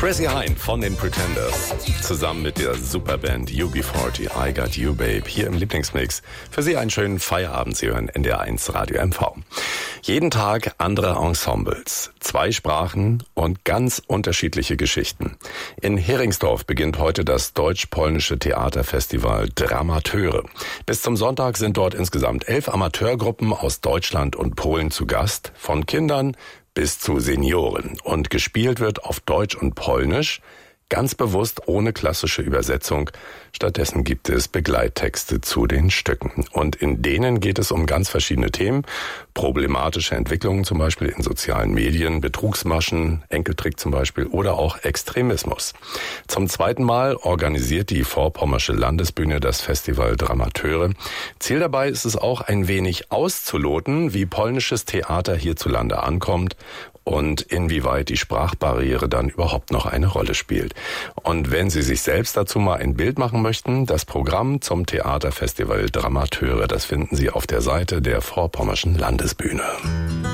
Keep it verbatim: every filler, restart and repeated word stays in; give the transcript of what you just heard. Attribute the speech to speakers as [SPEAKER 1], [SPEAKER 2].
[SPEAKER 1] Chrissy Hynde von den Pretenders zusammen mit der Superband U B vierzig, I Got You Babe, hier im Lieblingsmix. Für Sie einen schönen Feierabend. Sie hören N D R eins Radio M V. Jeden Tag andere Ensembles, zwei Sprachen und ganz unterschiedliche Geschichten. In Heringsdorf beginnt heute das deutsch-polnische Theaterfestival Dramateure. Bis zum Sonntag sind dort insgesamt elf Amateurgruppen aus Deutschland und Polen zu Gast, von Kindern bis zu Senioren. Und gespielt wird auf Deutsch und Polnisch, ganz bewusst ohne klassische Übersetzung. Stattdessen gibt es Begleittexte zu den Stücken. Und in denen geht es um ganz verschiedene Themen. Problematische Entwicklungen zum Beispiel in sozialen Medien, Betrugsmaschen, Enkeltrick zum Beispiel oder auch Extremismus. Zum zweiten Mal organisiert die Vorpommersche Landesbühne das Festival Dramateure. Ziel dabei ist es auch ein wenig auszuloten, wie polnisches Theater hierzulande ankommt und inwieweit die Sprachbarriere dann überhaupt noch eine Rolle spielt. Und wenn Sie sich selbst dazu mal ein Bild machen möchten, das Programm zum Theaterfestival Dramateure, das finden Sie auf der Seite der Vorpommerschen Landesbühne.